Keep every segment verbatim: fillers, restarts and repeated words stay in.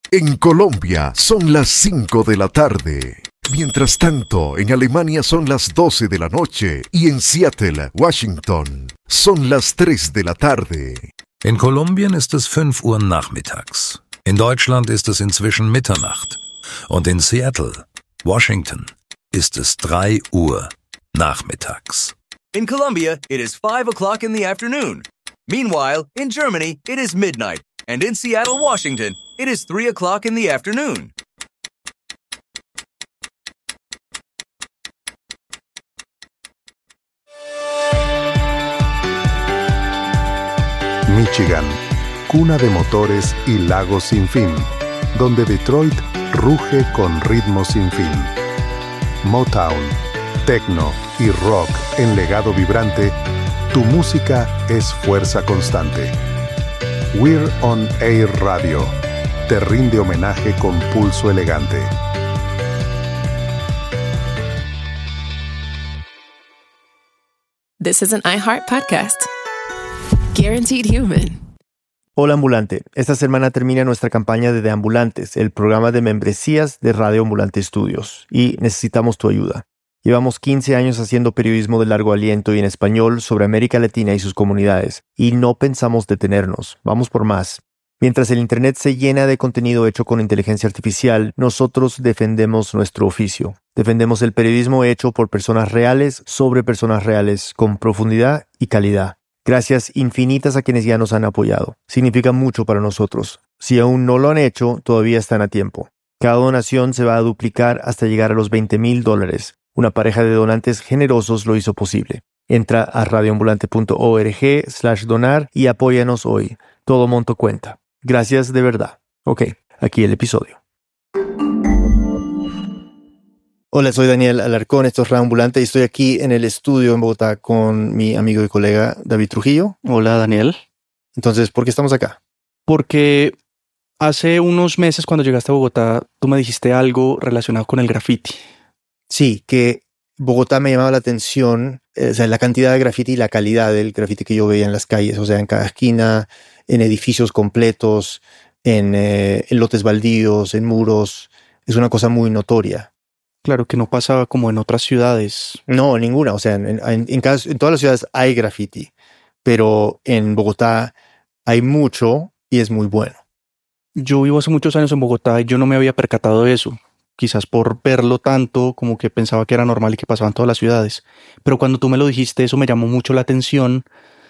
En Colombia son las cinco de la tarde. Mientras tanto, en Alemania son las doce de la noche y en Seattle, Washington, son las tres de la tarde. In Kolumbien ist es fünf Uhr nachmittags. In Deutschland ist es inzwischen Mitternacht. Und in Seattle, Washington, ist es drei Uhr nachmittags. In Colombia, it is five o'clock in the afternoon. Meanwhile, in Germany, it is midnight. And in Seattle, Washington, it is three o'clock in the afternoon. Michigan, cuna de motores y lagos sin fin, donde Detroit ruge con ritmos sin fin. Motown, techno y rock en legado vibrante, tu música es fuerza constante. We're on Air Radio te rinde homenaje con pulso elegante. This is an iHeart podcast. Guaranteed Human. Hola Ambulante, esta semana termina nuestra campaña de Deambulantes, el programa de membresías de Radio Ambulante Estudios, y necesitamos tu ayuda. Llevamos quince años haciendo periodismo de largo aliento y en español sobre América Latina y sus comunidades, y no pensamos detenernos, vamos por más. Mientras el Internet se llena de contenido hecho con inteligencia artificial, nosotros defendemos nuestro oficio. Defendemos el periodismo hecho por personas reales sobre personas reales, con profundidad y calidad. Gracias infinitas a quienes ya nos han apoyado. Significa mucho para nosotros. Si aún no lo han hecho, todavía están a tiempo. Cada donación se va a duplicar hasta llegar a los veinte mil dólares. Una pareja de donantes generosos lo hizo posible. Entra a radioambulante.org slash donar y apóyanos hoy. Todo monto cuenta. Gracias de verdad. Ok, aquí el episodio. Hola, soy Daniel Alarcón, esto es Radio Ambulante y estoy aquí en el estudio en Bogotá con mi amigo y colega David Trujillo. Hola, Daniel. Entonces, ¿por qué estamos acá? Porque hace unos meses cuando llegaste a Bogotá, tú me dijiste algo relacionado con el graffiti. Sí, que Bogotá me llamaba la atención, eh, o sea, la cantidad de graffiti y la calidad del graffiti que yo veía en las calles, o sea, en cada esquina, en edificios completos, en, eh, en lotes baldíos, en muros. Es una cosa muy notoria. Claro, que no pasaba como en otras ciudades. No, ninguna. O sea, en, en, en, cada, en todas las ciudades hay graffiti, pero en Bogotá hay mucho y es muy bueno. Yo vivo hace muchos años en Bogotá y yo no me había percatado de eso. Quizás por verlo tanto, como que pensaba que era normal y que pasaba en todas las ciudades. Pero cuando tú me lo dijiste, eso me llamó mucho la atención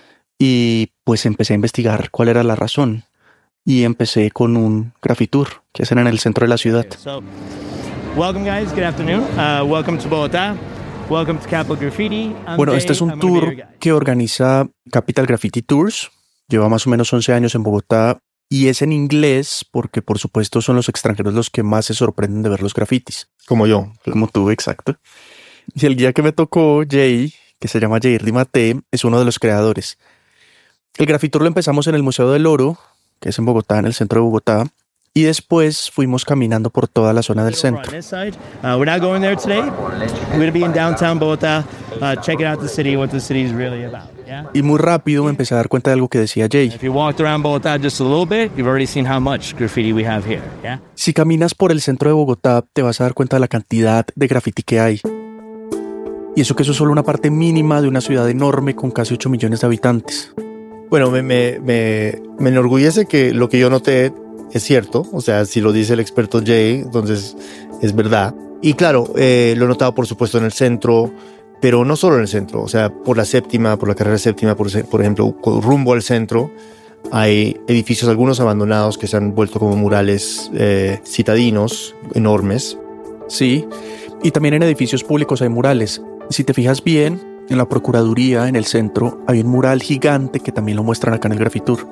y pues empecé a investigar cuál era la razón. Y empecé con un graffitour que hacen en el centro de la ciudad. So, welcome guys, good afternoon. Uh, welcome to Bogotá. Welcome to Capital Graffiti. I'm Bueno, Jay. este es un I'm tour que organiza Capital Graffiti Tours. Lleva más o menos once años en Bogotá y es en inglés porque, por supuesto, son los extranjeros los que más se sorprenden de ver los grafitis. Como yo. Como tú, exacto. Y el guía que me tocó, Jay, que se llama Jair Di Maté, es uno de los creadores. El graffitour lo empezamos en el Museo del Oro, que es en Bogotá, en el centro de Bogotá, y después fuimos caminando por toda la zona del centro. Uh, we're not going there today. We're going to be in downtown Bogotá, uh, checking out the city, what the city is really about. Yeah? Y muy rápido me empecé a dar cuenta de algo que decía Jay. If you walked around Bogotá just a little bit, you've already seen how much graffiti we have here. Yeah? Si caminas por el centro de Bogotá, te vas a dar cuenta de la cantidad de graffiti que hay. Y eso que eso es solo una parte mínima de una ciudad enorme con casi ocho millones de habitantes. Bueno, me, me, me, me enorgullece que lo que yo noté es cierto. O sea, si lo dice el experto Jay, entonces es verdad. Y claro, eh, lo he notado por supuesto en el centro, pero no solo en el centro. O sea, por la séptima, por la carrera séptima, por, por ejemplo, rumbo al centro, hay edificios, algunos abandonados, que se han vuelto como murales eh, citadinos enormes. Sí, y también en edificios públicos hay murales. Si te fijas bien, en la Procuraduría, en el centro, hay un mural gigante que también lo muestran acá en el Graffitour.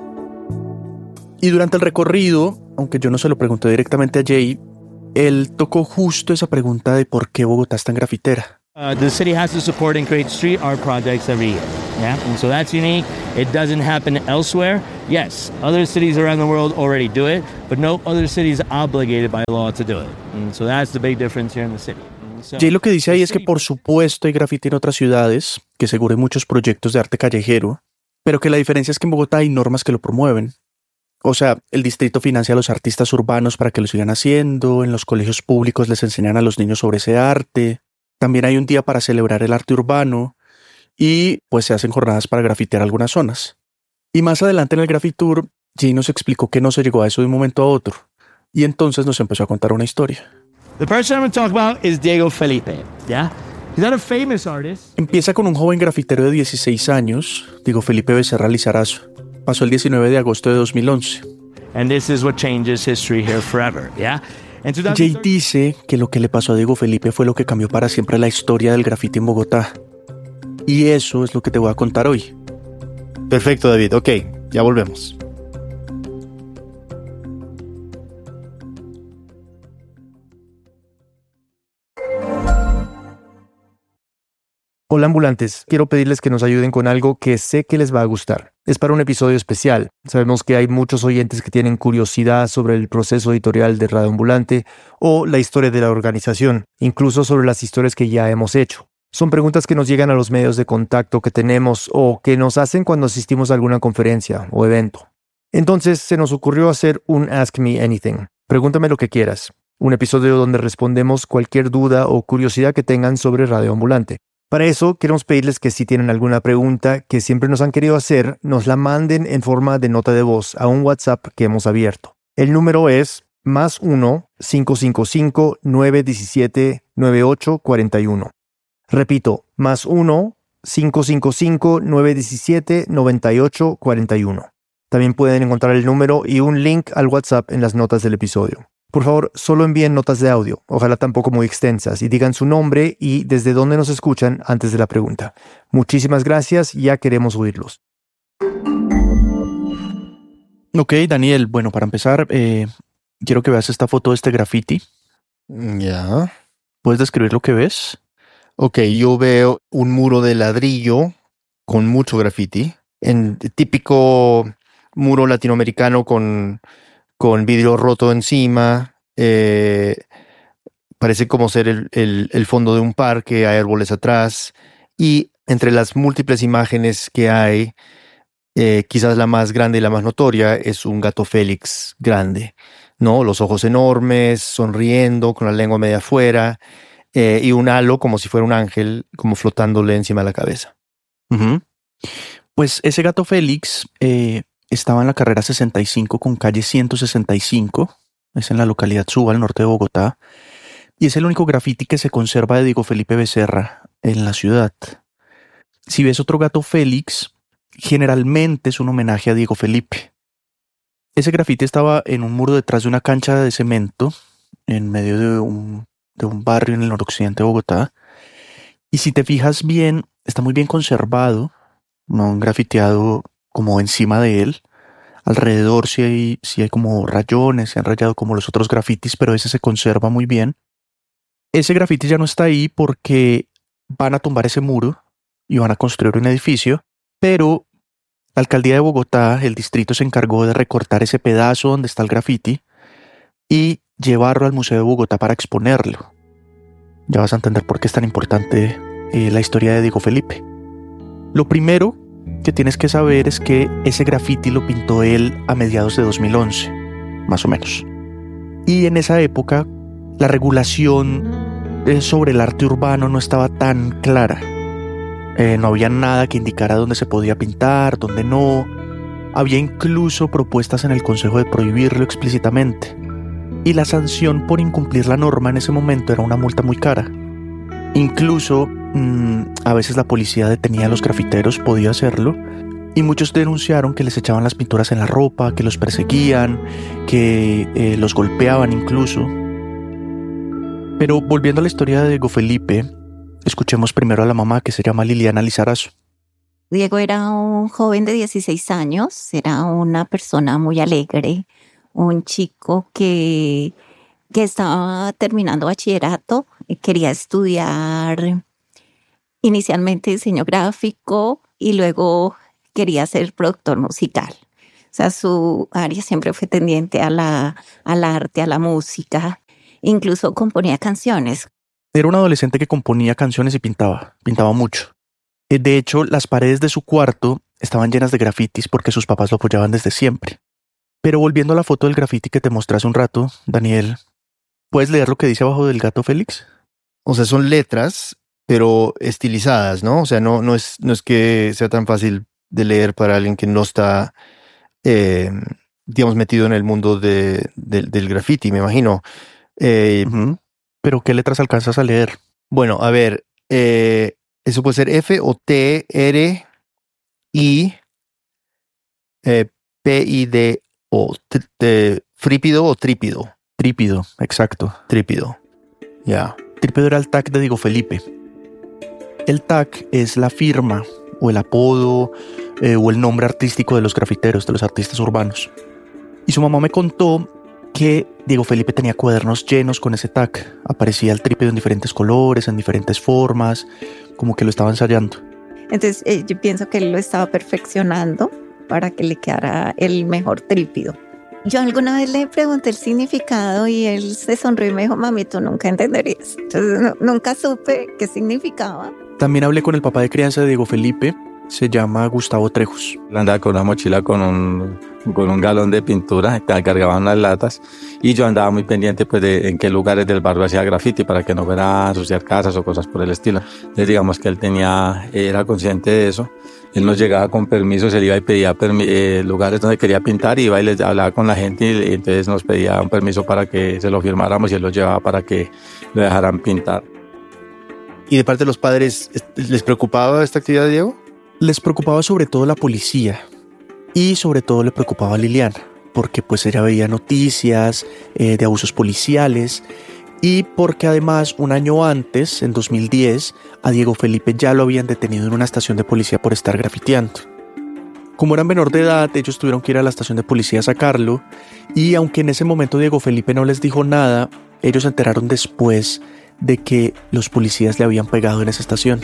Y durante el recorrido, aunque yo no se lo pregunté directamente a Jay, él tocó justo esa pregunta de por qué Bogotá es tan grafitera. Uh, the city has to support and create street art projects every year. Yeah, and so that's unique. It doesn't happen elsewhere. Yes, other cities around the world already do it, but no other city is obligated by law to do it. And so that's the big difference here in the city. So, Jay lo que dice ahí es que por supuesto hay graffiti en otras ciudades, que seguro hay muchos proyectos de arte callejero, pero que la diferencia es que en Bogotá hay normas que lo promueven. O sea, el distrito financia a los artistas urbanos para que lo sigan haciendo, en los colegios públicos les enseñan a los niños sobre ese arte, también hay un día para celebrar el arte urbano y pues se hacen jornadas para grafitear algunas zonas. Y más adelante en el Graffitour, Jay nos explicó que no se llegó a eso de un momento a otro y entonces nos empezó a contar una historia. The person I'm going to talk about is Diego Felipe, yeah? He's not a famous artist. Empieza con un joven grafitero de dieciséis años, Diego Felipe Becerra Lizarazo. Pasó el diecinueve de agosto de dos mil once. And this is what changes history here forever, yeah? Jay dice que lo que le pasó a Diego Felipe fue lo que cambió para siempre la historia del grafiti en Bogotá. Y eso es lo que te voy a contar hoy. Perfecto, David. Ok, ya volvemos. Hola ambulantes, quiero pedirles que nos ayuden con algo que sé que les va a gustar. Es para un episodio especial. Sabemos que hay muchos oyentes que tienen curiosidad sobre el proceso editorial de Radio Ambulante o la historia de la organización, incluso sobre las historias que ya hemos hecho. Son preguntas que nos llegan a los medios de contacto que tenemos o que nos hacen cuando asistimos a alguna conferencia o evento. Entonces se nos ocurrió hacer un Ask Me Anything. Pregúntame lo que quieras. Un episodio donde respondemos cualquier duda o curiosidad que tengan sobre Radio Ambulante. Para eso, queremos pedirles que si tienen alguna pregunta que siempre nos han querido hacer, nos la manden en forma de nota de voz a un WhatsApp que hemos abierto. El número es más uno cinco cinco cinco nueve uno siete nueve ocho cuatro uno. Repito, más uno cinco cinco cinco nueve uno siete nueve ocho cuatro uno. También pueden encontrar el número y un link al WhatsApp en las notas del episodio. Por favor, solo envíen notas de audio, ojalá tampoco muy extensas, y digan su nombre y desde dónde nos escuchan antes de la pregunta. Muchísimas gracias, ya queremos oírlos. Ok, Daniel, bueno, para empezar, eh, quiero que veas esta foto de este graffiti. Ya. ¿Puedes describir lo que ves? Ok, yo veo un muro de ladrillo con mucho graffiti, en típico muro latinoamericano con... con vidrio roto encima, eh, parece como ser el, el, el fondo de un parque, hay árboles atrás, y entre las múltiples imágenes que hay, eh, quizás la más grande y la más notoria es un gato Félix grande, ¿no? Los ojos enormes, sonriendo, con la lengua media afuera, eh, y un halo como si fuera un ángel, como flotándole encima de la cabeza. Uh-huh. Pues ese gato Félix... Eh... estaba en la carrera sesenta y cinco con calle ciento sesenta y cinco, es en la localidad Suba, al norte de Bogotá, y es el único grafiti que se conserva de Diego Felipe Becerra en la ciudad. Si ves otro gato Félix, generalmente es un homenaje a Diego Felipe. Ese grafiti estaba en un muro detrás de una cancha de cemento, en medio de un, de un barrio en el noroccidente de Bogotá, y si te fijas bien, está muy bien conservado, no han grafiteado como encima de él. Alrededor sí hay, sí hay como rayones, se han rayado como los otros grafitis, pero ese se conserva muy bien. Ese grafiti ya no está ahí porque van a tumbar ese muro y van a construir un edificio, pero la alcaldía de Bogotá, el distrito, se encargó de recortar ese pedazo donde está el grafiti y llevarlo al Museo de Bogotá para exponerlo. Ya vas a entender por qué es tan importante eh, la historia de Diego Felipe. Lo primero que tienes que saber es que ese grafiti lo pintó él a mediados de dos mil once, más o menos. Y en esa época, la regulación eh, sobre el arte urbano no estaba tan clara. Eh, no había nada que indicara dónde se podía pintar, dónde no. Había incluso propuestas en el Consejo de prohibirlo explícitamente. Y la sanción por incumplir la norma en ese momento era una multa muy cara. Incluso mmm, a veces la policía detenía a los grafiteros, podía hacerlo, y muchos denunciaron que les echaban las pinturas en la ropa, que los perseguían, que eh, los golpeaban incluso. Pero volviendo a la historia de Diego Felipe, escuchemos primero a la mamá, que se llama Liliana Lizarazo. Diego era un joven de dieciséis años, era una persona muy alegre, un chico que, que estaba terminando bachillerato, quería estudiar inicialmente diseño gráfico y luego quería ser productor musical. O sea, su área siempre fue tendiente a la, al arte, a la música. Incluso componía canciones. Era un adolescente que componía canciones y pintaba, pintaba mucho. De hecho, las paredes de su cuarto estaban llenas de grafitis porque sus papás lo apoyaban desde siempre. Pero volviendo a la foto del graffiti que te mostré hace un rato, Daniel, ¿puedes leer lo que dice abajo del gato Félix? O sea, son letras, pero estilizadas, ¿no? O sea, no, no, es, no es que sea tan fácil de leer para alguien que no está, eh, digamos, metido en el mundo de, de, del graffiti, me imagino. Eh, uh-huh. ¿Pero qué letras alcanzas a leer? Bueno, a ver, eh, eso puede ser F o T, R, I, eh, P, I, D, O. T- t- ¿Frípido o trípido? Trípido, exacto. Trípido, ya. Yeah. Trípido era el tag de Diego Felipe. El tag es la firma o el apodo eh, o el nombre artístico de los grafiteros, de los artistas urbanos. Y su mamá me contó que Diego Felipe tenía cuadernos llenos con ese tag. Aparecía el trípido en diferentes colores, en diferentes formas, como que lo estaba ensayando. Entonces eh, yo pienso que él lo estaba perfeccionando para que le quedara el mejor trípido. Yo alguna vez le pregunté el significado y él se sonrió y me dijo, mami, tú nunca entenderías. Entonces no, nunca supe qué significaba. También hablé con el papá de crianza de Diego Felipe, se llama Gustavo Trejos. Él andaba con una mochila con un, con un galón de pintura, cargaba unas latas y yo andaba muy pendiente pues, de en qué lugares del barrio hacía graffiti para que no fuera a ensuciar casas o cosas por el estilo. Entonces digamos que él tenía, era consciente de eso. Él nos llegaba con permisos, él iba y pedía permi- eh, lugares donde quería pintar y iba y les hablaba con la gente y, y entonces nos pedía un permiso para que se lo firmáramos y él lo llevaba para que lo dejaran pintar. ¿Y de parte de los padres les preocupaba esta actividad de Diego? Les preocupaba sobre todo la policía y sobre todo le preocupaba a Liliana porque pues ella veía noticias eh, de abusos policiales y porque además un año antes, en dos mil diez, a Diego Felipe ya lo habían detenido en una estación de policía por estar grafiteando. Como eran menor de edad, ellos tuvieron que ir a la estación de policía a sacarlo y aunque en ese momento Diego Felipe no les dijo nada, ellos se enteraron después de que los policías le habían pegado en esa estación.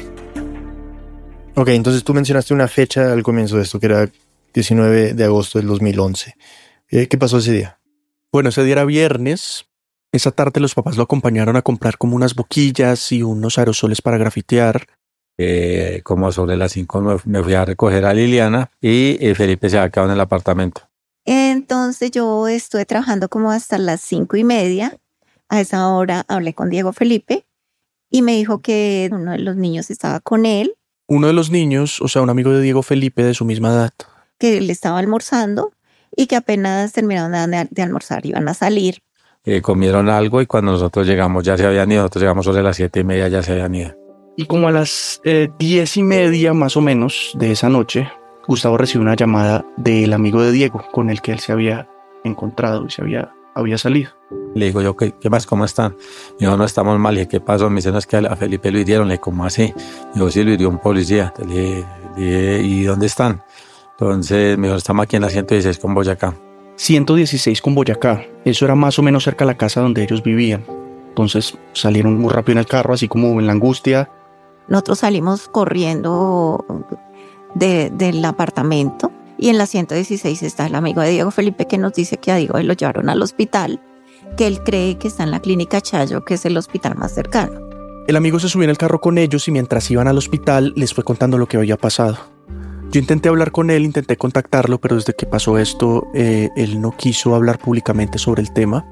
Ok, entonces tú mencionaste una fecha al comienzo de esto, que era diecinueve de agosto del dos mil once. ¿Qué pasó ese día? Bueno, ese día era viernes. Esa tarde los papás lo acompañaron a comprar como unas boquillas y unos aerosoles para grafitear. Eh, como sobre las cinco me, me fui a recoger a Liliana y eh, Felipe se había quedado en el apartamento. Entonces yo estuve trabajando como hasta las cinco y media. A esa hora hablé con Diego Felipe y me dijo que uno de los niños estaba con él. Uno de los niños, o sea, un amigo de Diego Felipe de su misma edad. Que él estaba almorzando y que apenas terminaron de, de almorzar iban a salir. Eh, comieron algo y cuando nosotros llegamos ya se habían ido. Nosotros llegamos sobre las siete y media, ya se habían ido. Y como a las eh, diez y media más o menos de esa noche, Gustavo recibió una llamada del amigo de Diego con el que él se había encontrado y se había, había salido. Le digo yo, ¿qué, qué más? ¿Cómo están? Me dijo, no estamos mal. Le dije, ¿qué pasó? Me dice, no, es que a Felipe lo hirieron. Le dije, ¿cómo así? Me dijo, sí, lo hirió un policía. Le dije, le dije, ¿y dónde están? Entonces me dijo, estamos aquí en la ciento dieciséis con Boyacá. ciento dieciséis con Boyacá. Eso era más o menos cerca de la casa donde ellos vivían. Entonces salieron muy rápido en el carro, así como en la angustia. Nosotros salimos corriendo de, del apartamento y en la ciento dieciséis está el amigo de Diego Felipe que nos dice que a Diego lo llevaron al hospital, que él cree que está en la clínica Chayo, que es el hospital más cercano. El amigo se subió en el carro con ellos y mientras iban al hospital les fue contando lo que había pasado. Yo intenté hablar con él, intenté contactarlo, pero desde que pasó esto, eh, él no quiso hablar públicamente sobre el tema.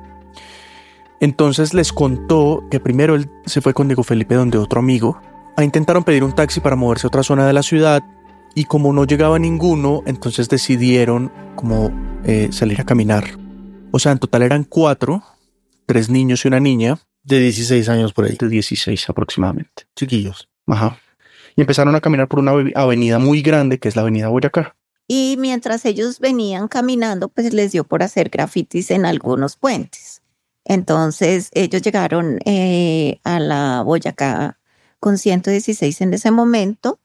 Entonces les contó que primero él se fue con Diego Felipe donde otro amigo. Ahí intentaron pedir un taxi para moverse a otra zona de la ciudad y como no llegaba ninguno, entonces decidieron como eh, salir a caminar. O sea, en total eran cuatro, tres niños y una niña. De dieciséis años por ahí. De dieciséis aproximadamente. Chiquillos. Ajá. Y empezaron a caminar por una avenida muy grande que es la avenida Boyacá. Y mientras ellos venían caminando, pues les dio por hacer grafitis en algunos puentes. Entonces ellos llegaron eh, a la Boyacá con ciento dieciséis en ese momento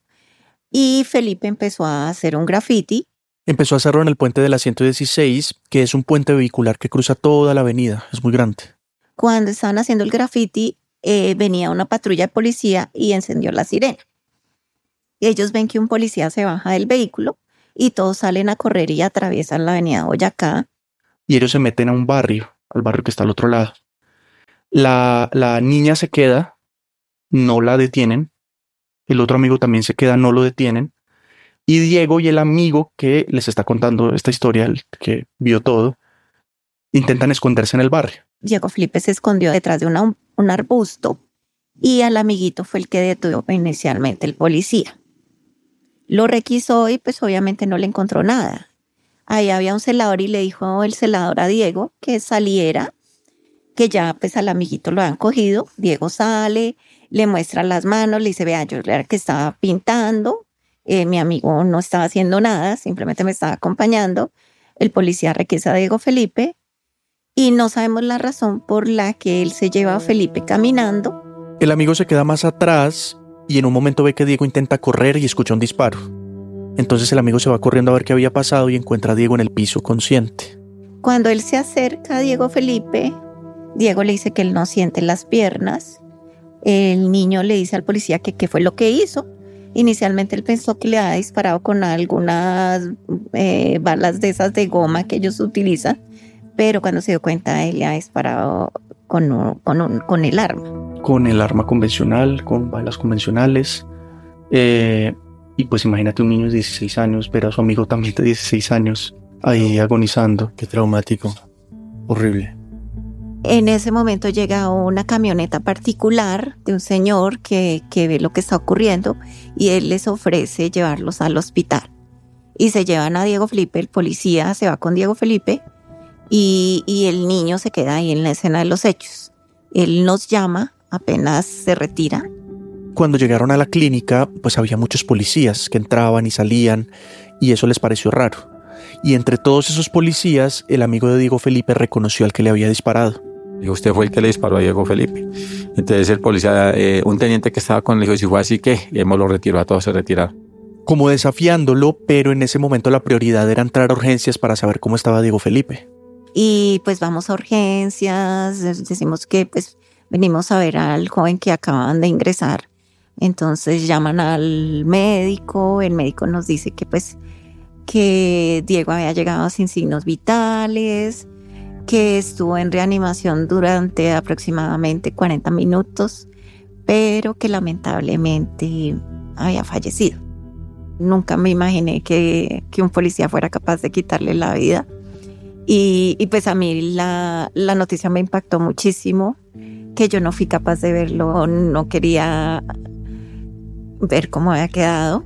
y Felipe empezó a hacer un grafiti. Empezó a hacerlo en el puente de la ciento dieciséis, que es un puente vehicular que cruza toda la avenida, es muy grande. Cuando estaban haciendo el grafiti, eh, venía una patrulla de policía y encendió la sirena. Y ellos ven que un policía se baja del vehículo y todos salen a correr y atraviesan la avenida Boyacá. Y ellos se meten a un barrio, al barrio que está al otro lado. La, la niña se queda, no la detienen. El otro amigo también se queda, no lo detienen. Y Diego y el amigo que les está contando esta historia, el que vio todo, intentan esconderse en el barrio. Diego Felipe se escondió detrás de una, un arbusto y al amiguito fue el que detuvo inicialmente el policía. Lo requisó y pues obviamente no le encontró nada. Ahí había un celador y le dijo el celador a Diego que saliera, que ya pues al amiguito lo han cogido. Diego sale, le muestra las manos, le dice, vea, yo era que estaba pintando, eh, mi amigo no estaba haciendo nada, simplemente me estaba acompañando. El policía requisa a Diego Felipe y no sabemos la razón por la que él se lleva a Felipe caminando. El amigo se queda más atrás y en un momento ve que Diego intenta correr y escucha un disparo. Entonces el amigo se va corriendo a ver qué había pasado y encuentra a Diego en el piso consciente. Cuando él se acerca a Diego Felipe, Diego le dice que él no siente las piernas. El niño le dice al policía que qué fue lo que hizo. Inicialmente él pensó que le había disparado con algunas eh, balas de esas de goma que ellos utilizan, pero cuando se dio cuenta él le había disparado con, un, con, un, con el arma. Con el arma convencional, con balas convencionales. Eh... Y pues imagínate un niño de dieciséis años, ver a su amigo también de dieciséis años ahí agonizando. Qué traumático. Horrible. En ese momento llega una camioneta particular de un señor que, que ve lo que está ocurriendo y él les ofrece llevarlos al hospital. Y se llevan a Diego Felipe, el policía se va con Diego Felipe y, y el niño se queda ahí en la escena de los hechos. Él nos llama apenas se retira. Cuando llegaron a la clínica, pues había muchos policías que entraban y salían y eso les pareció raro. Y entre todos esos policías, el amigo de Diego Felipe reconoció al que le había disparado. Dijo, usted fue el que le disparó a Diego Felipe. Entonces el policía, eh, un teniente que estaba con él, dijo, si fue así, ¿qué? Y él lo retiró, a todos se retiraron. Como desafiándolo, pero en ese momento la prioridad era entrar a urgencias para saber cómo estaba Diego Felipe. Y pues vamos a urgencias, decimos que pues venimos a ver al joven que acaban de ingresar. Entonces llaman al médico, el médico nos dice que pues que Diego había llegado sin signos vitales, que estuvo en reanimación durante aproximadamente cuarenta minutos, pero que lamentablemente había fallecido. Nunca me imaginé que, que un policía fuera capaz de quitarle la vida. Y, y pues a mí la, la noticia me impactó muchísimo, que yo no fui capaz de verlo, no quería ver cómo había quedado.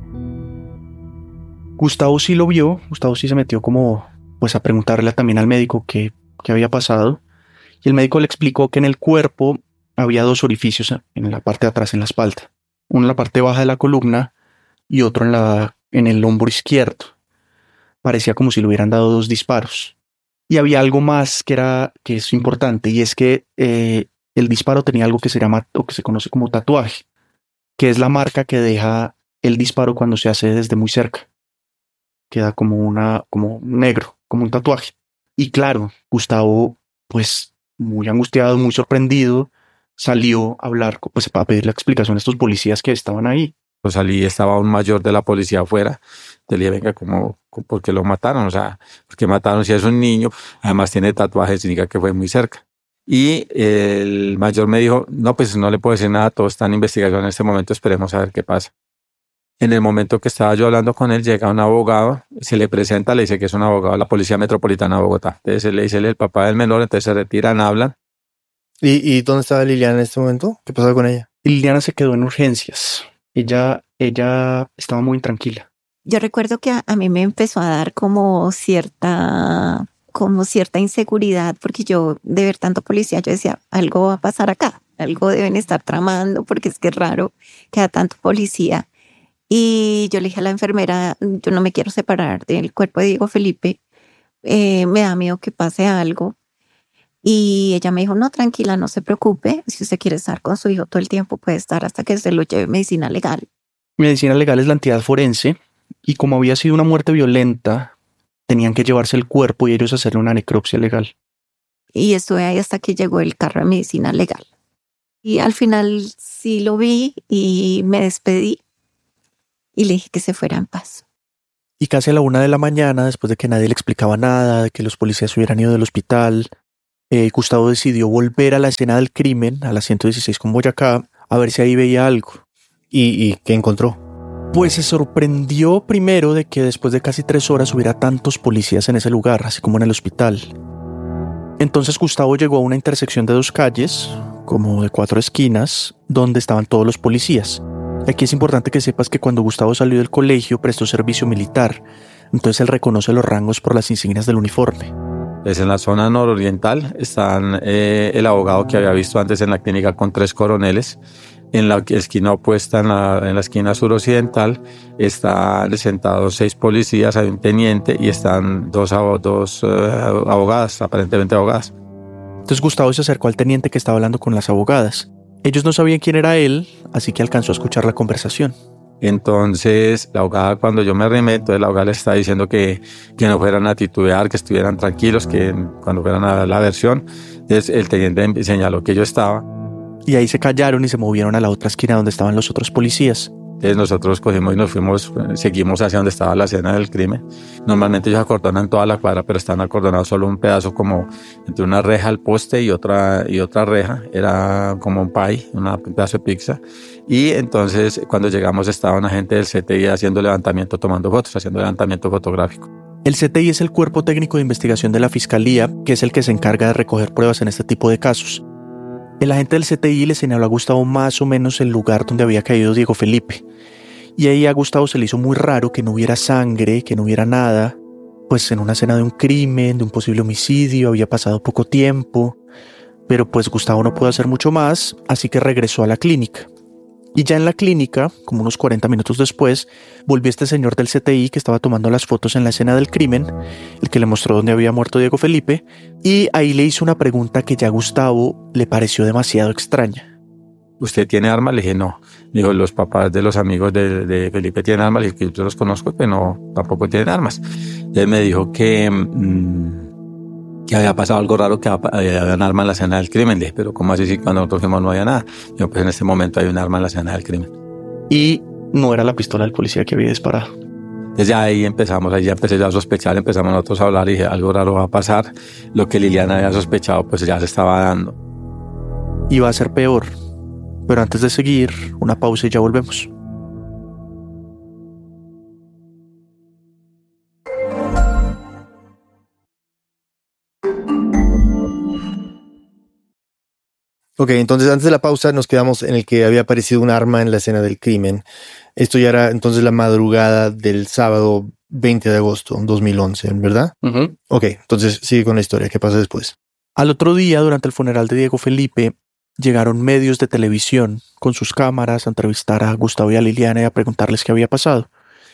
Gustavo sí lo vio, Gustavo sí se metió como pues a preguntarle también al médico qué, qué había pasado y el médico le explicó que en el cuerpo había dos orificios en la parte de atrás, en la espalda, uno en la parte baja de la columna y otro en, la, en el hombro izquierdo. Parecía como si le hubieran dado dos disparos. Y había algo más que, era, que es importante y es que eh, el disparo tenía algo que se llama o que se conoce como tatuaje, que es la marca que deja el disparo cuando se hace desde muy cerca. Queda como una, como negro, como un tatuaje. Y claro, Gustavo, pues muy angustiado, muy sorprendido, salió a hablar, pues para pedirle explicación a estos policías que estaban ahí. Pues salí, estaba un mayor de la policía afuera. Le dije, venga, ¿cómo, ¿por qué lo mataron? O sea, ¿por qué mataron si es un niño? Además tiene tatuajes, significa que fue muy cerca. Y el mayor me dijo, no, pues no le puedo decir nada, todo está en investigación en este momento, esperemos a ver qué pasa. En el momento que estaba yo hablando con él, llega un abogado, se le presenta, le dice que es un abogado de la Policía Metropolitana de Bogotá. Entonces él le dice, él es el papá del menor, entonces se retiran, hablan. ¿Y, y dónde estaba Liliana en este momento? ¿Qué pasó con ella? Liliana se quedó en urgencias. Ella, ella estaba muy intranquila. Yo recuerdo que a, a mí me empezó a dar como cierta... como cierta inseguridad, porque yo de ver tanto policía, yo decía, algo va a pasar acá, algo deben estar tramando, porque es que es raro que haya tanto policía. Y yo le dije a la enfermera, yo no me quiero separar del cuerpo de Diego Felipe, eh, me da miedo que pase algo. Y ella me dijo, no, tranquila, no se preocupe, si usted quiere estar con su hijo todo el tiempo, puede estar hasta que se lo lleve medicina legal. Medicina legal es la entidad forense, y como había sido una muerte violenta, tenían que llevarse el cuerpo y ellos hacerle una necropsia legal. Y estuve ahí hasta que llegó el carro de medicina legal. Y al final sí lo vi y me despedí y le dije que se fuera en paz. Y casi a la una de la mañana, después de que nadie le explicaba nada, de que los policías hubieran ido del hospital, eh, Gustavo decidió volver a la escena del crimen, a la ciento dieciséis con Boyacá, a ver si ahí veía algo. ¿Y, y qué encontró? Pues se sorprendió primero de que después de casi tres horas hubiera tantos policías en ese lugar, así como en el hospital. Entonces Gustavo llegó a una intersección de dos calles, como de cuatro esquinas, donde estaban todos los policías. Aquí es importante que sepas que cuando Gustavo salió del colegio prestó servicio militar, entonces él reconoce los rangos por las insignias del uniforme. Pues en la zona nororiental están eh, el abogado que había visto antes en la clínica con tres coroneles. En la esquina opuesta, en la, en la esquina suroccidental, están sentados seis policías, hay un teniente y están dos, dos uh, abogadas, aparentemente abogadas. Entonces Gustavo se acercó al teniente que estaba hablando con las abogadas. Ellos no sabían quién era él, así que alcanzó a escuchar la conversación. Entonces la abogada, cuando yo me arrimé, entonces la abogada les estaba diciendo que, que no fueran a titubear, que estuvieran tranquilos, que cuando fueran a dar la versión. Entonces el teniente señaló que yo estaba. Y ahí se callaron y se movieron a la otra esquina donde estaban los otros policías. Entonces nosotros cogimos y nos fuimos, seguimos hacia donde estaba la escena del crimen. Normalmente ellos acordonan toda la cuadra, pero están acordonados solo un pedazo, como entre una reja al poste y otra, y otra reja. Era como un pie, un pedazo de pizza. Y entonces cuando llegamos estaba una gente del C T I haciendo levantamiento, tomando fotos, haciendo levantamiento fotográfico. El C T I es el Cuerpo Técnico de Investigación de la Fiscalía, que es el que se encarga de recoger pruebas en este tipo de casos. El agente del C T I le señaló a Gustavo más o menos el lugar donde había caído Diego Felipe. Y ahí a Gustavo se le hizo muy raro que no hubiera sangre, que no hubiera nada. Pues en una escena de un crimen, de un posible homicidio, había pasado poco tiempo. Pero pues Gustavo no pudo hacer mucho más, así que regresó a la clínica. Y ya en la clínica, como unos cuarenta minutos después, volvió este señor del C T I que estaba tomando las fotos en la escena del crimen, el que le mostró dónde había muerto Diego Felipe, y ahí le hizo una pregunta que ya a Gustavo le pareció demasiado extraña. ¿Usted tiene armas? Le dije, no. Me dijo, los papás de los amigos de, de Felipe tienen armas. Le dije, yo los conozco, pero no, tampoco tienen armas. Entonces me dijo que... Mmm, que había pasado algo raro, que había un arma en la escena del crimen. Le dije, pero ¿cómo así si cuando nosotros fuimos no había nada? Yo, pues en este momento hay un arma en la escena del crimen. Y no era la pistola del policía que había disparado. Desde ahí empezamos, ahí ya empecé ya a sospechar, empezamos nosotros a hablar y dije, algo raro va a pasar. Lo que Liliana había sospechado, pues ya se estaba dando. Iba a ser peor. Pero antes de seguir, una pausa y ya volvemos. Ok, entonces antes de la pausa nos quedamos en el que había aparecido un arma en la escena del crimen. Esto ya era entonces la madrugada del sábado veinte de agosto de dos mil once, ¿verdad? Uh-huh. Ok, entonces sigue con la historia. ¿Qué pasa después? Al otro día, durante el funeral de Diego Felipe, llegaron medios de televisión con sus cámaras a entrevistar a Gustavo y a Liliana y a preguntarles qué había pasado.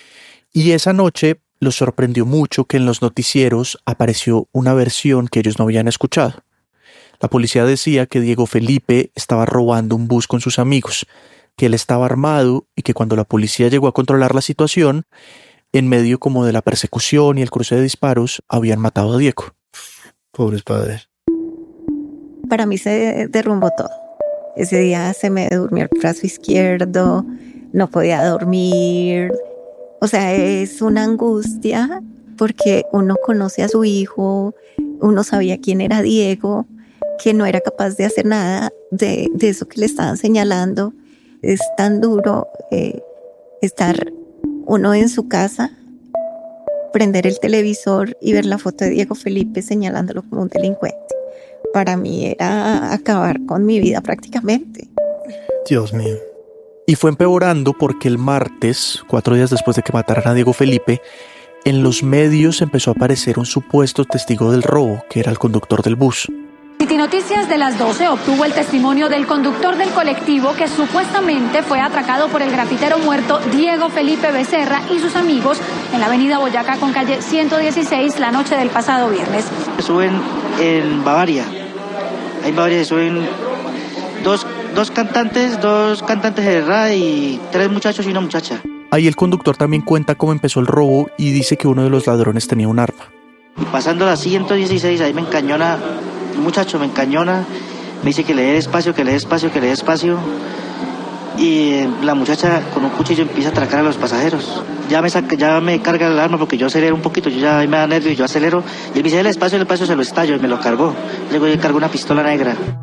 Y esa noche los sorprendió mucho que en los noticieros apareció una versión que ellos no habían escuchado. La policía decía que Diego Felipe estaba robando un bus con sus amigos, que él estaba armado y que cuando la policía llegó a controlar la situación, en medio como de la persecución y el cruce de disparos, habían matado a Diego. Pobres padres. Para mí se derrumbó todo. Ese día se me durmió el brazo izquierdo, no podía dormir. O sea, es una angustia porque uno conoce a su hijo, uno sabía quién era Diego, que no era capaz de hacer nada de, de eso que le estaban señalando. Es tan duro eh, estar uno en su casa, prender el televisor y ver la foto de Diego Felipe señalándolo como un delincuente. Para mí era acabar con mi vida prácticamente. Dios mío. Y fue empeorando porque el martes, cuatro días después de que mataran a Diego Felipe, en los medios empezó a aparecer un supuesto testigo del robo, que era el conductor del bus. City Noticias de las doce obtuvo el testimonio del conductor del colectivo que supuestamente fue atracado por el grafitero muerto Diego Felipe Becerra y sus amigos en la avenida Boyacá con calle ciento dieciséis la noche del pasado viernes. Suben en Bavaria, ahí en Bavaria se suben dos, dos cantantes, dos cantantes de rap y tres muchachos y una muchacha. Ahí el conductor también cuenta cómo empezó el robo y dice que uno de los ladrones tenía un arma. Y pasando la ciento dieciséis, ahí me encañona, un muchacho me encañona, me dice que le dé espacio, que le dé espacio, que le dé espacio. Y la muchacha con un cuchillo empieza a atracar a los pasajeros. Ya me saca, ya me carga el arma porque yo acelero un poquito, yo ya me da nervio y yo acelero. Y él me dice, el espacio, el espacio se lo estallo y me lo cargó. Luego yo cargo una pistola negra.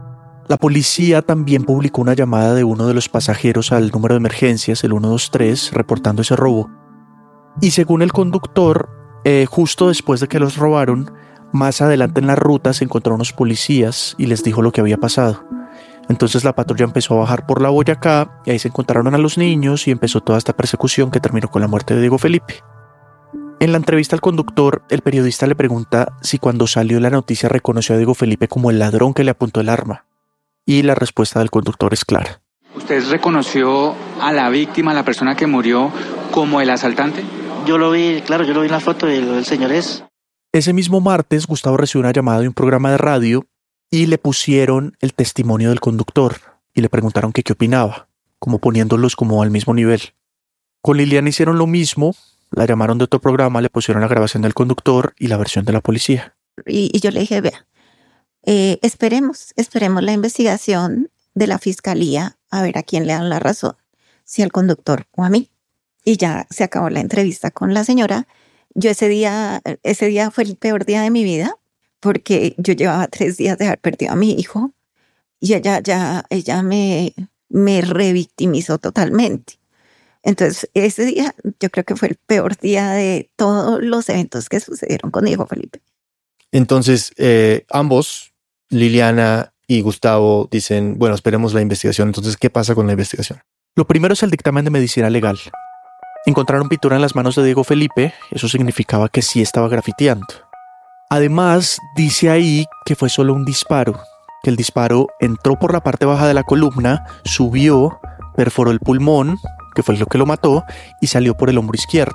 La policía también publicó una llamada de uno de los pasajeros al número de emergencias, el uno dos tres, reportando ese robo. Y según el conductor, eh, justo después de que los robaron, más adelante en la ruta se encontró unos policías y les dijo lo que había pasado. Entonces la patrulla empezó a bajar por la Boyacá y ahí se encontraron a los niños y empezó toda esta persecución que terminó con la muerte de Diego Felipe. En la entrevista al conductor, el periodista le pregunta si cuando salió la noticia reconoció a Diego Felipe como el ladrón que le apuntó el arma. Y la respuesta del conductor es clara. ¿Usted reconoció a la víctima, a la persona que murió, como el asaltante? Yo lo vi, claro, yo lo vi en la foto del señor es. Ese mismo martes, Gustavo recibió una llamada de un programa de radio y le pusieron el testimonio del conductor y le preguntaron que qué opinaba, como poniéndolos como al mismo nivel. Con Liliana hicieron lo mismo, la llamaron de otro programa, le pusieron la grabación del conductor y la versión de la policía. Y, y yo le dije, vea, eh, esperemos, esperemos la investigación de la fiscalía a ver a quién le dan la razón, si al conductor o a mí. Y ya se acabó la entrevista con la señora. Yo ese día, ese día fue el peor día de mi vida, porque yo llevaba tres días de haber perdido a mi hijo y ella ya, ella me, me revictimizó totalmente. Entonces, ese día yo creo que fue el peor día de todos los eventos que sucedieron con Diego Felipe. Entonces, eh, ambos, Liliana y Gustavo, dicen, bueno, esperemos la investigación. Entonces, ¿qué pasa con la investigación? Lo primero es el dictamen de medicina legal. Encontraron pintura en las manos de Diego Felipe, eso significaba que sí estaba grafiteando. Además, dice ahí que fue solo un disparo, que el disparo entró por la parte baja de la columna, subió, perforó el pulmón, que fue lo que lo mató, y salió por el hombro izquierdo.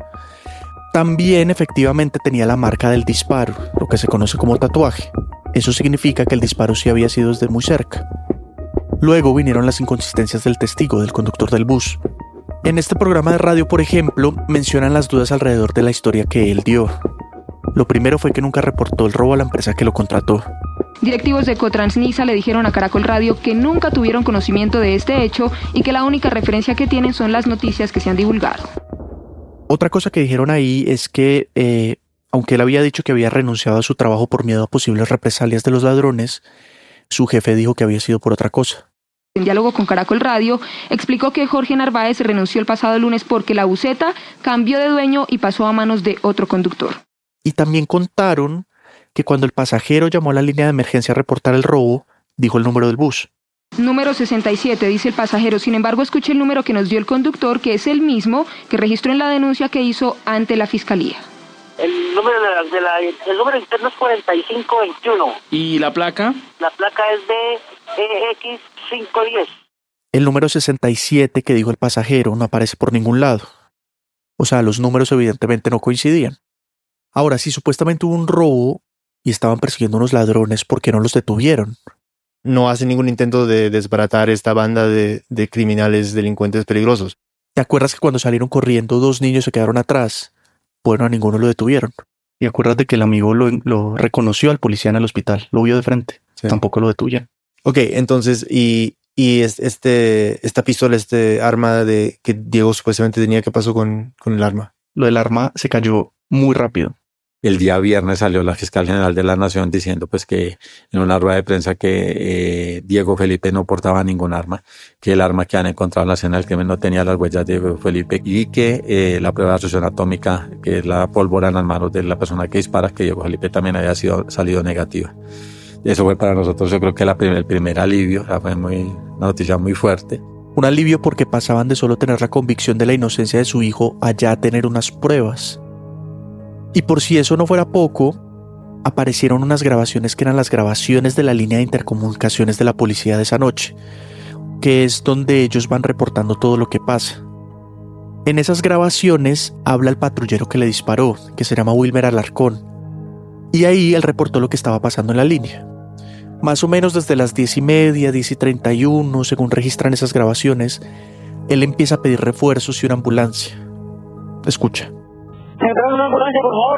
También efectivamente tenía la marca del disparo, lo que se conoce como tatuaje. Eso significa que el disparo sí había sido desde muy cerca. Luego vinieron las inconsistencias del testigo, del conductor del bus. En este programa de radio, por ejemplo, mencionan las dudas alrededor de la historia que él dio. Lo primero fue que nunca reportó el robo a la empresa que lo contrató. Directivos de Cotransnisa le dijeron a Caracol Radio que nunca tuvieron conocimiento de este hecho y que la única referencia que tienen son las noticias que se han divulgado. Otra cosa que dijeron ahí es que, eh, aunque él había dicho que había renunciado a su trabajo por miedo a posibles represalias de los ladrones, su jefe dijo que había sido por otra cosa. En diálogo con Caracol Radio, explicó que Jorge Narváez renunció el pasado lunes porque la buseta cambió de dueño y pasó a manos de otro conductor. Y también contaron que cuando el pasajero llamó a la línea de emergencia a reportar el robo, dijo el número del bus. Número sesenta y siete, dice el pasajero. Sin embargo, escuché el número que nos dio el conductor, que es el mismo que registró en la denuncia que hizo ante la fiscalía. El número, de la, de la, el número interno es cuarenta y cinco veintiuno. ¿Y la placa? La placa es de E X quinientos diez. El número sesenta y siete que dijo el pasajero no aparece por ningún lado. O sea, los números evidentemente no coincidían. Ahora, si supuestamente hubo un robo y estaban persiguiendo unos ladrones, ¿por qué no los detuvieron? No hacen ningún intento de desbaratar esta banda de, de criminales delincuentes peligrosos. ¿Te acuerdas que cuando salieron corriendo dos niños se quedaron atrás? Bueno, a ninguno lo detuvieron. Y acuérdate que el amigo lo, lo reconoció al policía en el hospital, lo vio de frente. Sí. Tampoco lo detuvieron. Ok, entonces, y, y este, esta pistola, este arma de que Diego supuestamente tenía, ¿qué pasó con, con el arma? Lo del arma se cayó muy rápido. El día viernes salió la fiscal general de la Nación diciendo pues que en una rueda de prensa que eh, Diego Felipe no portaba ningún arma, que el arma que han encontrado en la escena del crimen no tenía las huellas de Diego Felipe y que eh, la prueba de asociación atómica, que es la pólvora en las manos de la persona que dispara, que Diego Felipe también había sido, salido negativa. Eso fue para nosotros, yo creo que la primer, el primer alivio, o sea, fue muy, una noticia muy fuerte. Un alivio porque pasaban de solo tener la convicción de la inocencia de su hijo a ya tener unas pruebas. Y por si eso no fuera poco, aparecieron unas grabaciones que eran las grabaciones de la línea de intercomunicaciones de la policía de esa noche, que es donde ellos van reportando todo lo que pasa. En esas grabaciones habla el patrullero que le disparó, que se llama Wilmer Alarcón, y ahí él reportó lo que estaba pasando en la línea. Más o menos desde las diez y media, diez y treinta y uno, según registran esas grabaciones, él empieza a pedir refuerzos y una ambulancia. Escucha. Entra una ambulancia, por favor.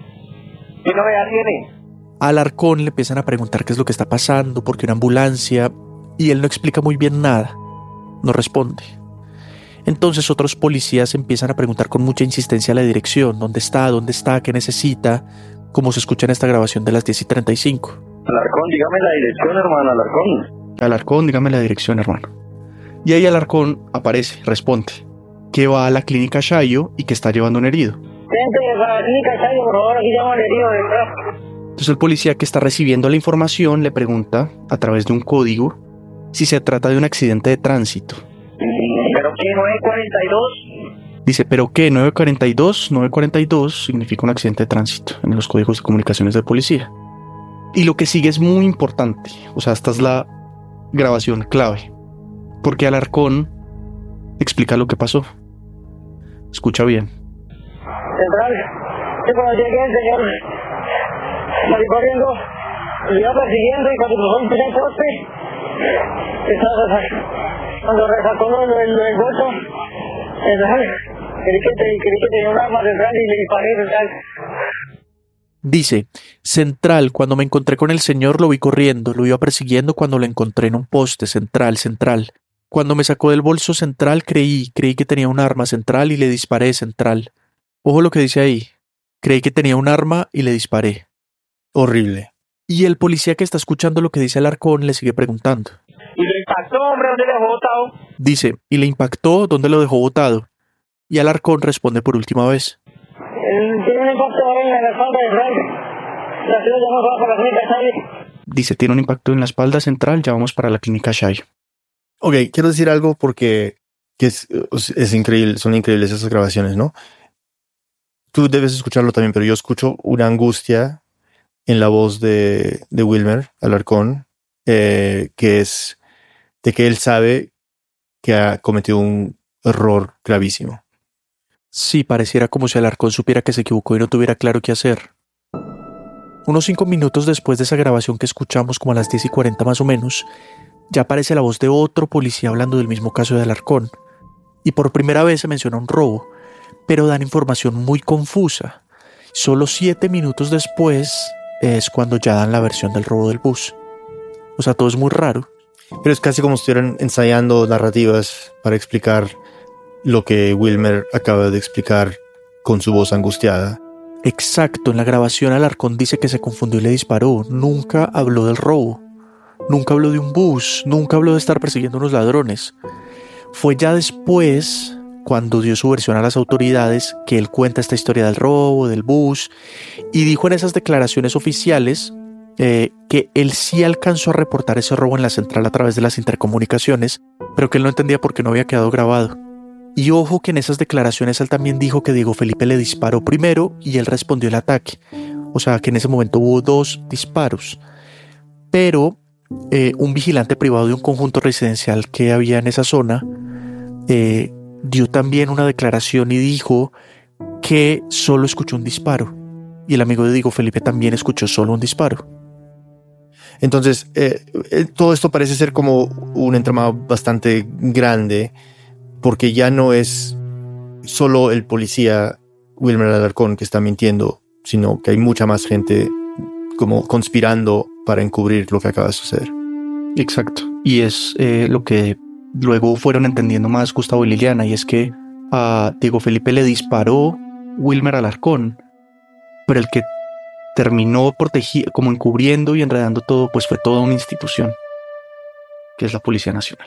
Que no vea tiene. A Alarcón le empiezan a preguntar qué es lo que está pasando, por qué una ambulancia, y él no explica muy bien nada. No responde. Entonces otros policías empiezan a preguntar con mucha insistencia a la dirección, ¿dónde está? ¿Dónde está? ¿Qué necesita? Como se escucha en esta grabación de las diez y treinta y cinco. Alarcón, dígame la dirección, hermano, Alarcón. Alarcón, dígame la dirección, hermano. Y ahí Alarcón aparece, responde, que va a la clínica Shayo y que está llevando un herido. Vente a la clínica Shayo, por favor, aquí llamo al herido detrás. Entonces el policía que está recibiendo la información le pregunta, a través de un código, si se trata de un accidente de tránsito. ¿Pero qué? ¿nueve cuarenta y dos? Dice, ¿pero qué? nueve cuarenta y dos. nueve cuarenta y dos significa un accidente de tránsito en los códigos de comunicaciones de policía. Y lo que sigue es muy importante. O sea, esta es la grabación clave. Porque Alarcón explica lo que pasó. Escucha bien. Central, yo cuando llegué, el señor salí corriendo, lo iba persiguiendo y cuando cruzó un primer poste, estaba, cuando resacó lo del golpe, creí que, creí que tenía un arma central y le disparé central. Dice, Central, cuando me encontré con el señor lo vi corriendo, lo iba persiguiendo cuando lo encontré en un poste, Central, Central. Cuando me sacó del bolso Central creí, creí que tenía un arma, Central, y le disparé, Central. Ojo lo que dice ahí, creí que tenía un arma y le disparé. Horrible. Y el policía que está escuchando lo que dice Alarcón le sigue preguntando. ¿Y le impactó, hombre? ¿Dónde le dejó botado? Dice, ¿y le impactó? ¿Dónde lo dejó botado? Y Alarcón responde por última vez. Tiene un impacto en la espalda de frente. La ciudad ya no va para la clínica Shayo. Dice, tiene un impacto en la espalda central, ya vamos para la clínica Shayo. Ok, quiero decir algo porque que es, es increíble, son increíbles esas grabaciones, ¿no? Tú debes escucharlo también, pero yo escucho una angustia en la voz de, de Wilmer Alarcón, eh, que es de que él sabe que ha cometido un error gravísimo. Sí, pareciera como si Alarcón supiera que se equivocó y no tuviera claro qué hacer. Unos cinco minutos después de esa grabación que escuchamos, como a las diez y cuarenta más o menos, ya aparece la voz de otro policía hablando del mismo caso de Alarcón. Y por primera vez se menciona un robo, pero dan información muy confusa. Solo siete minutos después es cuando ya dan la versión del robo del bus. O sea, todo es muy raro. Pero es casi como si estuvieran ensayando narrativas para explicar lo que Wilmer acaba de explicar con su voz angustiada. Exacto, en la grabación Alarcón dice que se confundió y le disparó. Nunca habló del robo. Nunca habló de un bus. Nunca habló de estar persiguiendo a unos ladrones. Fue ya después, cuando dio su versión a las autoridades, que él cuenta esta historia del robo, del bus, y dijo en esas declaraciones oficiales eh, que él sí alcanzó a reportar ese robo en la central a través de las intercomunicaciones, pero que él no entendía por qué no había quedado grabado. Y ojo que en esas declaraciones él también dijo que Diego Felipe le disparó primero y él respondió el ataque. O sea que en ese momento hubo dos disparos. Pero eh, un vigilante privado de un conjunto residencial que había en esa zona eh, dio también una declaración y dijo que solo escuchó un disparo. Y el amigo de Diego Felipe también escuchó solo un disparo. Entonces, eh, eh, todo esto parece ser como un entramado bastante grande, porque ya no es solo el policía Wilmer Alarcón que está mintiendo, sino que hay mucha más gente como conspirando para encubrir lo que acaba de suceder. Exacto. Y es eh, lo que luego fueron entendiendo más Gustavo y Liliana, y es que a Diego Felipe le disparó Wilmer Alarcón, pero el que terminó protegido, como encubriendo y enredando todo, pues fue toda una institución, que es la Policía Nacional.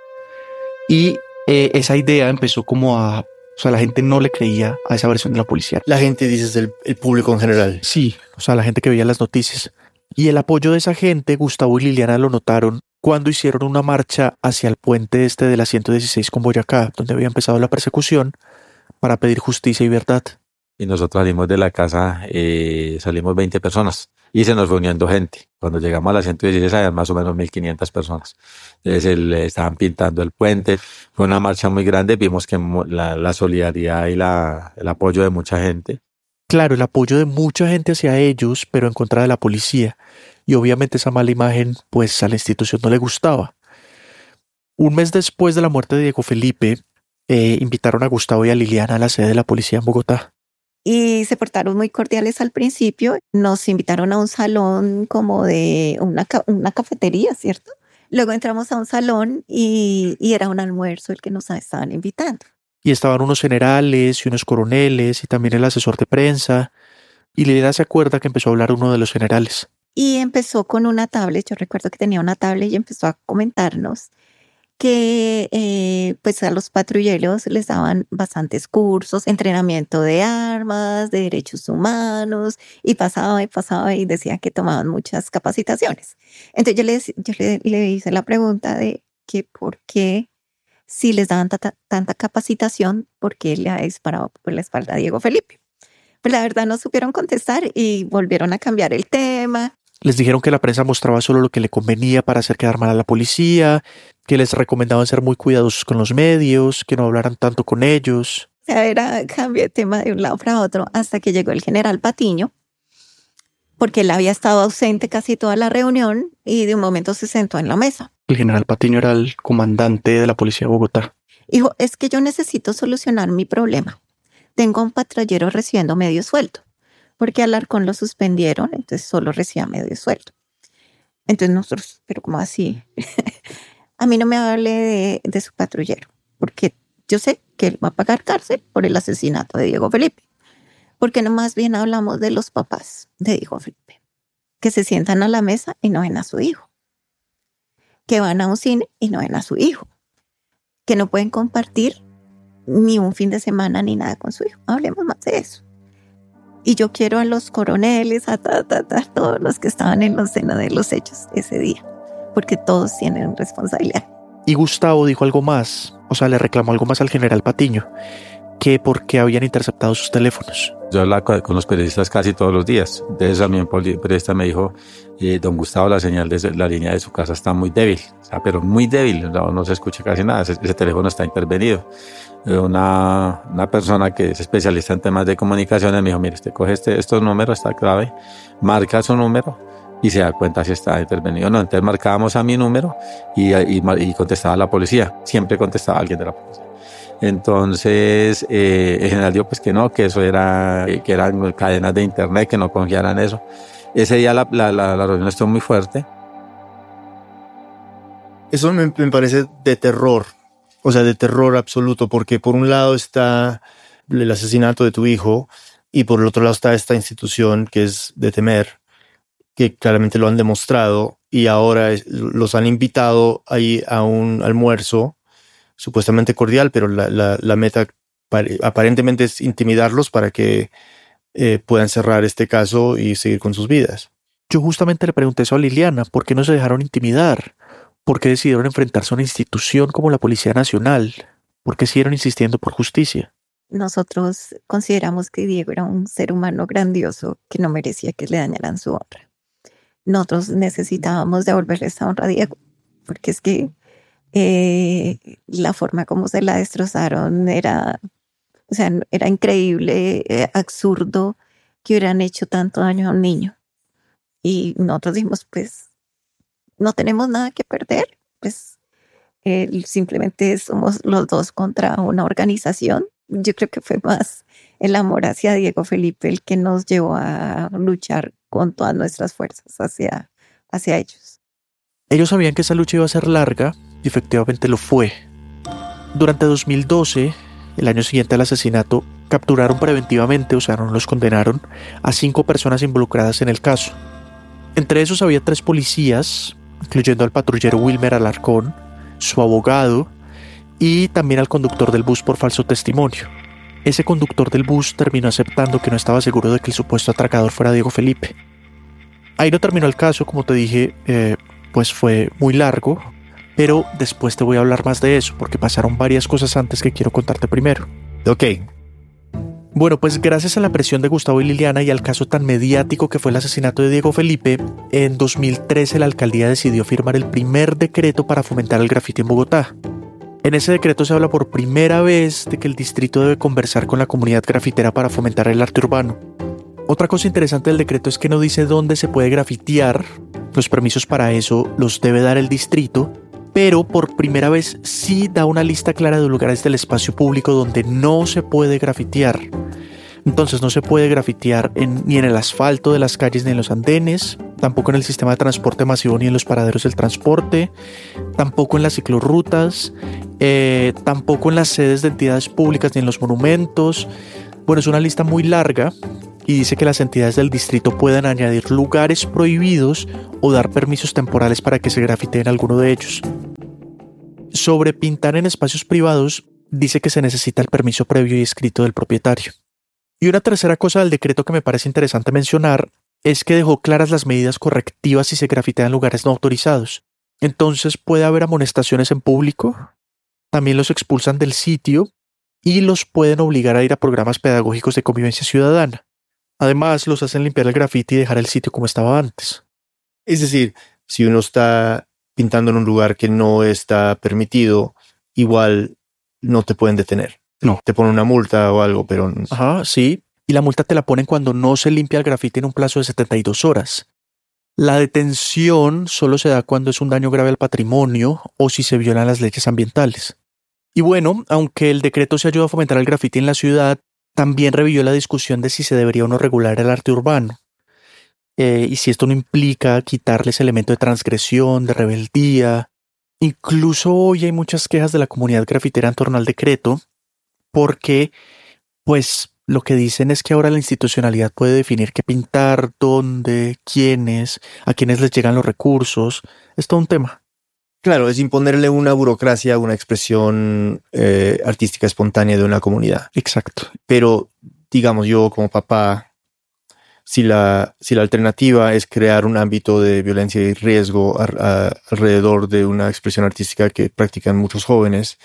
Y Eh, esa idea empezó como a... O sea, la gente no le creía a esa versión de la policía. La gente, dices, el, el público en general. Sí, o sea, la gente que veía las noticias. Y el apoyo de esa gente, Gustavo y Liliana lo notaron cuando hicieron una marcha hacia el puente este de la ciento dieciséis con Boyacá, donde había empezado la persecución, para pedir justicia y verdad. Y nosotros salimos de la casa, eh, salimos veinte personas y se nos fue uniendo gente. Cuando llegamos a la ciento dieciséis había más o menos mil quinientas personas. Entonces el, estaban pintando el puente. Fue una marcha muy grande. Vimos que la, la solidaridad y la, el apoyo de mucha gente. Claro, el apoyo de mucha gente hacia ellos, pero en contra de la policía. Y obviamente esa mala imagen, pues a la institución no le gustaba. Un mes después de la muerte de Diego Felipe, eh, invitaron a Gustavo y a Liliana a la sede de la policía en Bogotá. Y se portaron muy cordiales al principio. Nos invitaron a un salón como de una, ca- una cafetería, ¿cierto? Luego entramos a un salón y, y era un almuerzo el que nos estaban invitando. Y estaban unos generales y unos coroneles y también el asesor de prensa. Y Liliana se acuerda que empezó a hablar uno de los generales. Y empezó con una tablet, yo recuerdo que tenía una tablet y empezó a comentarnos que eh, pues a los patrulleros les daban bastantes cursos, entrenamiento de armas, de derechos humanos, y pasaba y pasaba y decía que tomaban muchas capacitaciones. Entonces yo le, yo le, le hice la pregunta de que por qué, si les daban tanta, tanta capacitación, por qué le ha disparado por la espalda a Diego Felipe. Pues la verdad no supieron contestar y volvieron a cambiar el tema. Les dijeron que la prensa mostraba solo lo que le convenía para hacer quedar mal a la policía, que les recomendaban ser muy cuidadosos con los medios, que no hablaran tanto con ellos. O sea, era cambio de tema de un lado para otro hasta que llegó el general Patiño, porque él había estado ausente casi toda la reunión y de un momento se sentó en la mesa. El general Patiño era el comandante de la policía de Bogotá. Dijo, es que yo necesito solucionar mi problema. Tengo a un patrullero recibiendo medio sueldo, porque al Alarcón lo suspendieron, entonces solo recibía medio sueldo. Entonces nosotros, pero ¿cómo así? A mí no me hable de, de su patrullero, porque yo sé que él va a pagar cárcel por el asesinato de Diego Felipe. Porque no más bien hablamos de los papás de Diego Felipe, que se sientan a la mesa y no ven a su hijo, que van a un cine y no ven a su hijo, que no pueden compartir ni un fin de semana ni nada con su hijo. Hablemos más de eso. Y yo quiero a los coroneles, a ta, ta, ta, todos los que estaban en la escena de los hechos ese día, porque todos tienen responsabilidad. Y Gustavo dijo algo más, o sea, le reclamó algo más al general Patiño, que por qué habían interceptado sus teléfonos. Yo hablaba con los periodistas casi todos los días. Entonces a mí un periodista me dijo, eh, don Gustavo, la señal de la línea de su casa está muy débil, o sea, pero muy débil, no, no se escucha casi nada, ese, ese teléfono está intervenido. Una, una persona que es especialista en temas de comunicaciones me dijo, mire, usted coge este, estos números, está clave, marca su número y se da cuenta si está intervenido o no. Entonces marcábamos a mi número y, y, y contestaba la policía, siempre contestaba alguien de la policía. Entonces eh, el general dijo pues que no, que eso era, que eran cadenas de internet, que no confiaran eso. Ese día la, la, la, la reunión estuvo muy fuerte. Eso me, me parece de terror, o sea, de terror absoluto, porque por un lado está el asesinato de tu hijo y por el otro lado está esta institución que es de temer, que claramente lo han demostrado y ahora es, los han invitado ahí a un almuerzo supuestamente cordial, pero la, la, la meta aparentemente es intimidarlos para que eh, puedan cerrar este caso y seguir con sus vidas. Yo justamente le pregunté eso a Liliana, ¿por qué no se dejaron intimidar? ¿Por qué decidieron enfrentarse a una institución como la Policía Nacional? ¿Por qué siguieron insistiendo por justicia? Nosotros consideramos que Diego era un ser humano grandioso que no merecía que le dañaran su honra. Nosotros necesitábamos devolverle esa honra a Diego, porque es que eh, la forma como se la destrozaron era, o sea, era increíble, eh, absurdo que hubieran hecho tanto daño a un niño. Y nosotros dijimos, pues, no tenemos nada que perder, pues eh, simplemente somos los dos contra una organización. Yo creo que fue más el amor hacia Diego Felipe el que nos llevó a luchar con todas nuestras fuerzas hacia, hacia ellos. Ellos sabían que esa lucha iba a ser larga y efectivamente lo fue. Durante dos mil doce, el año siguiente al asesinato, capturaron preventivamente, o sea, no los condenaron, a cinco personas involucradas en el caso. Entre esos había tres policías, incluyendo al patrullero Wilmer Alarcón, su abogado y también al conductor del bus por falso testimonio. Ese conductor del bus terminó aceptando que no estaba seguro de que el supuesto atracador fuera Diego Felipe. Ahí no terminó el caso, como te dije, eh, pues fue muy largo, pero después te voy a hablar más de eso, porque pasaron varias cosas antes que quiero contarte primero. Ok. Bueno, pues gracias a la presión de Gustavo y Liliana y al caso tan mediático que fue el asesinato de Diego Felipe, en dos mil trece la alcaldía decidió firmar el primer decreto para fomentar el grafiti en Bogotá. En ese decreto se habla por primera vez de que el distrito debe conversar con la comunidad grafitera para fomentar el arte urbano. Otra cosa interesante del decreto es que no dice dónde se puede grafitear, los permisos para eso los debe dar el distrito, pero por primera vez sí da una lista clara de lugares del espacio público donde no se puede grafitear. Entonces no se puede grafitear en, ni en el asfalto de las calles ni en los andenes, tampoco en el sistema de transporte masivo ni en los paraderos del transporte, tampoco en las ciclorrutas, eh, tampoco en las sedes de entidades públicas ni en los monumentos. Bueno, es una lista muy larga y dice que las entidades del distrito pueden añadir lugares prohibidos o dar permisos temporales para que se grafiteen alguno de ellos. Sobre pintar en espacios privados, dice que se necesita el permiso previo y escrito del propietario. Y una tercera cosa del decreto que me parece interesante mencionar es que dejó claras las medidas correctivas si se grafitean lugares no autorizados. Entonces puede haber amonestaciones en público, también los expulsan del sitio y los pueden obligar a ir a programas pedagógicos de convivencia ciudadana. Además, los hacen limpiar el grafiti y dejar el sitio como estaba antes. Es decir, si uno está pintando en un lugar que no está permitido, igual no te pueden detener. No. Te ponen una multa o algo, pero... Ajá, sí. Y la multa te la ponen cuando no se limpia el grafiti en un plazo de setenta y dos horas. La detención solo se da cuando es un daño grave al patrimonio o si se violan las leyes ambientales. Y bueno, aunque el decreto se ayudó a fomentar el grafiti en la ciudad, también revivió la discusión de si se debería o no regular el arte urbano. Eh, y si esto no implica quitarle ese elemento de transgresión, de rebeldía. Incluso hoy hay muchas quejas de la comunidad grafitera en torno al decreto, porque, pues, lo que dicen es que ahora la institucionalidad puede definir qué pintar, dónde, quiénes, a quiénes les llegan los recursos. Es todo un tema. Claro, es imponerle una burocracia a una expresión eh, artística espontánea de una comunidad. Exacto. Pero, digamos, yo como papá, si la, si la alternativa es crear un ámbito de violencia y riesgo a, a, alrededor de una expresión artística que practican muchos jóvenes,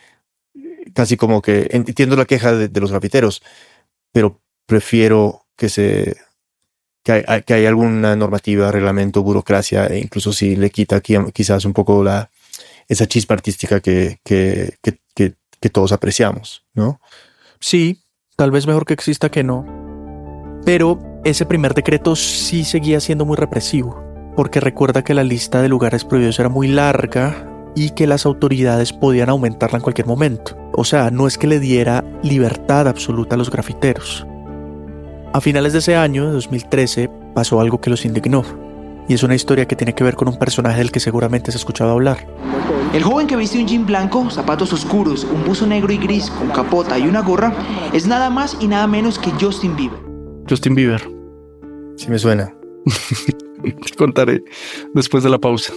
casi como que entiendo la queja de, de los grafiteros, pero prefiero que se que hay, que hay alguna normativa, reglamento, burocracia, e incluso si le quita aquí, quizás un poco la esa chispa artística que, que, que, que, que todos apreciamos, ¿no? Sí, tal vez mejor que exista que no. Pero ese primer decreto sí seguía siendo muy represivo, porque recuerda que la lista de lugares prohibidos era muy larga y que las autoridades podían aumentarla en cualquier momento. O sea, no es que le diera libertad absoluta a los grafiteros. A finales de ese año, de dos mil trece, pasó algo que los indignó. Y es una historia que tiene que ver con un personaje del que seguramente has escuchado hablar. El joven que viste un jean blanco, zapatos oscuros, un buzo negro y gris con capota y una gorra es nada más y nada menos que Justin Bieber. Justin Bieber. Sí me suena. Te contaré después de la pausa.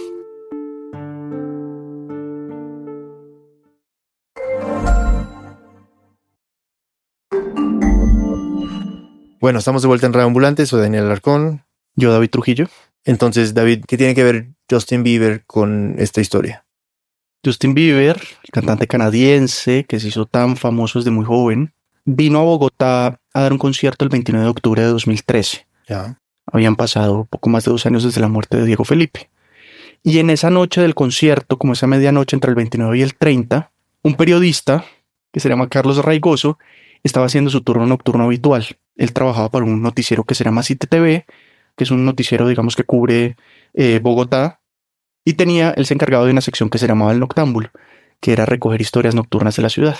Bueno, estamos de vuelta en Radio Ambulante. Soy Daniel Alarcón. Yo, David Trujillo. Entonces, David, ¿qué tiene que ver Justin Bieber con esta historia? Justin Bieber, el cantante canadiense que se hizo tan famoso desde muy joven, vino a Bogotá a dar un concierto el veintinueve de octubre de dos mil trece. Ya. Habían pasado poco más de dos años desde la muerte de Diego Felipe. Y en esa noche del concierto, como esa medianoche entre el veintinueve y el treinta, un periodista, que se llama Carlos Raigoso, estaba haciendo su turno nocturno habitual. Él trabajaba para un noticiero que se llama Cite T V, que es un noticiero, digamos, que cubre eh, Bogotá, y tenía, él se encargaba de una sección que se llamaba El Noctámbulo, que era recoger historias nocturnas de la ciudad.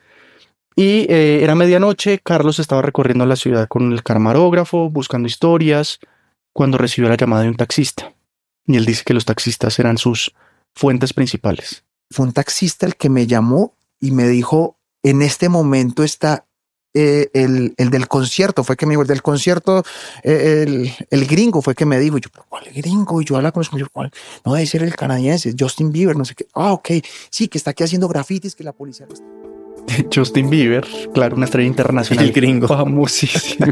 Y eh, era medianoche, Carlos estaba recorriendo la ciudad con el camarógrafo, buscando historias, cuando recibió la llamada de un taxista. Y él dice que los taxistas eran sus fuentes principales. Fue un taxista el que me llamó y me dijo, en este momento está eh, el, el del concierto, fue que me dijo, el del concierto, eh, el, el gringo fue que me dijo, y yo, ¿pero cuál gringo? Y yo hablaba con los ¿cuál? No, debe ser el canadiense, Justin Bieber, no sé qué. Ah, ok, sí, que está aquí haciendo grafitis, que la policía lo está... Justin Bieber, claro, una estrella internacional. El gringo. Famosísima.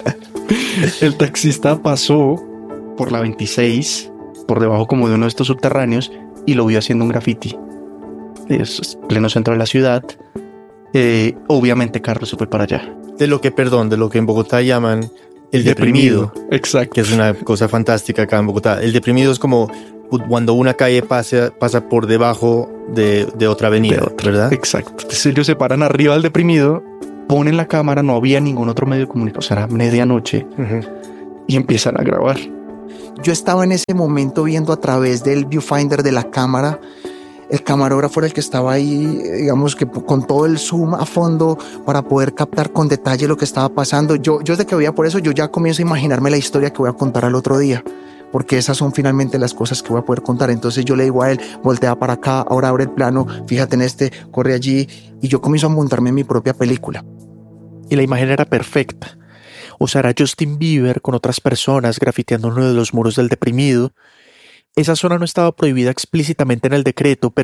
El taxista pasó por la veintiséis, por debajo como de uno de estos subterráneos, y lo vio haciendo un graffiti. Es pleno centro de la ciudad. Eh, obviamente Carlos se fue para allá. De lo que, perdón, de lo que en Bogotá llaman el deprimido. deprimido. Exacto. Que es una cosa fantástica acá en Bogotá. El deprimido es como cuando una calle pasa, pasa por debajo de, de otra avenida, de otra, ¿verdad? Exacto. Entonces ellos se paran arriba del deprimido, ponen la cámara, no había ningún otro medio de comunicación, o sea, era medianoche, uh-huh. y empiezan a grabar. Yo estaba en ese momento viendo a través del viewfinder de la cámara. El camarógrafo era el que estaba ahí, digamos que con todo el zoom a fondo para poder captar con detalle lo que estaba pasando. Yo, yo desde que veía por eso, yo ya comienzo a imaginarme la historia que voy a contar al otro día, porque esas son finalmente las cosas que voy a poder contar. Entonces yo le digo a él, voltea para acá, ahora abre el plano, fíjate en este, corre allí, y yo comienzo a montarme en mi propia película. Y la imagen era perfecta. o será Justin Bieber con otras personas grafiteando uno de los muros del deprimido. Esa zona no estaba prohibida explícitamente en el decreto, pero